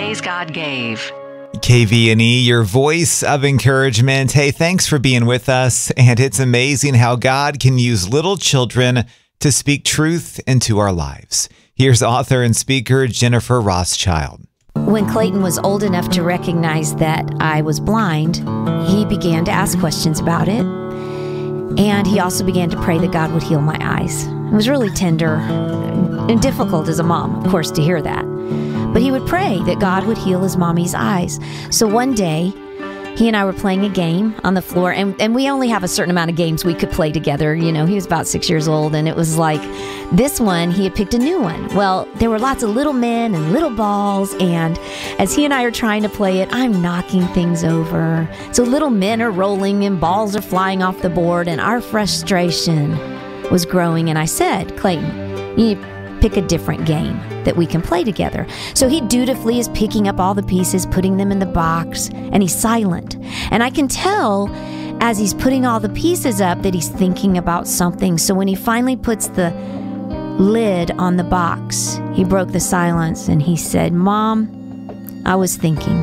days God gave. KVNE, your voice of encouragement. Hey, thanks for being with us. And it's amazing how God can use little children to speak truth into our lives. Here's author and speaker Jennifer Rothschild. When Clayton was old enough to recognize that I was blind, he began to ask questions about it. And he also began to pray that God would heal my eyes. It was really tender and difficult as a mom, of course, to hear that. But he would pray that God would heal his mommy's eyes. So one day, he and I were playing a game on the floor, and we only have a certain amount of games we could play together. You know, he was about 6 years old, and it was like this one, he had picked a new one. Well, there were lots of little men and little balls, and as he and I are trying to play it, I'm knocking things over. So little men are rolling and balls are flying off the board, and our frustration was growing. And I said, Clayton, you need to pick a different game that we can play together. So he dutifully is picking up all the pieces, putting them in the box, and he's silent. And I can tell as he's putting all the pieces up that he's thinking about something. So when he finally puts the lid on the box, he broke the silence and he said, Mom, I was thinking,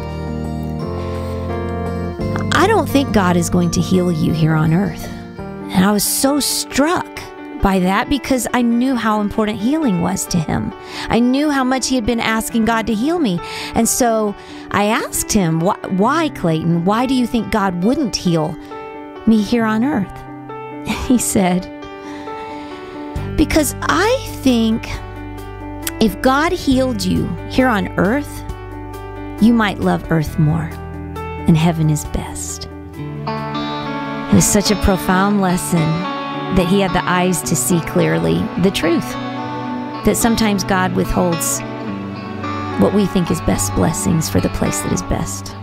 I don't think God is going to heal you here on earth. And I was so struck by that because I knew how important healing was to him. I knew how much he had been asking God to heal me. And so I asked him, why, Clayton? Why do you think God wouldn't heal me here on earth? And he said, because I think if God healed you here on earth, you might love earth more, and heaven is best. It was such a profound lesson that he had the eyes to see clearly the truth, that sometimes God withholds what we think is best blessings for the place that is best.